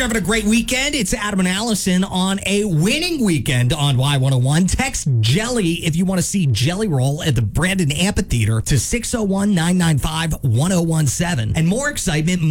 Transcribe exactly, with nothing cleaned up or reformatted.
you're having a great weekend. It's Adam and Allison on a winning weekend on Y one oh one. Text Jelly if you want to see Jelly Roll at the Brandon Amphitheater to six oh one, nine nine five, one oh one seven. And more excitement,